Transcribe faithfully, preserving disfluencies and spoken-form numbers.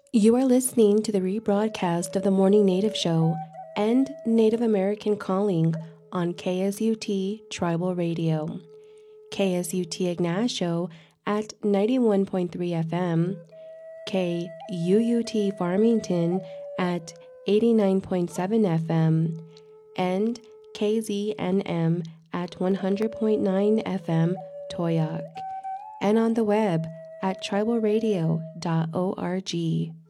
You are listening to the rebroadcast of the Morning Native Show and Native American Calling on K S U T Tribal Radio, K S U T Ignacio at ninety-one point three F M, K U U T Farmington at eighty-nine point seven F M, and K Z N M at one hundred point nine F M Toyoak, and on the web at tribal radio dot org.